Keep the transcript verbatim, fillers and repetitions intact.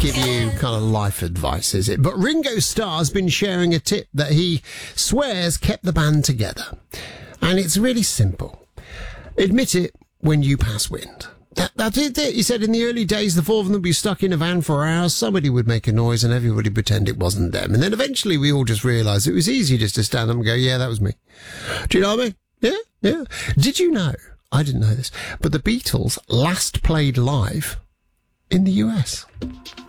give you kind of life advice, is it? But Ringo Starr's been sharing a tip that he swears kept the band together. And it's really simple. Admit it when you pass wind. That, that's it. He said in the early days, the four of them would be stuck in a van for hours. Somebody would make a noise and everybody pretend it wasn't them. And then eventually we all just realised it was easy just to stand up and go, yeah, that was me. Do you know what I mean? Yeah, yeah. Did you know, I didn't know this, but the Beatles last played live in the U S.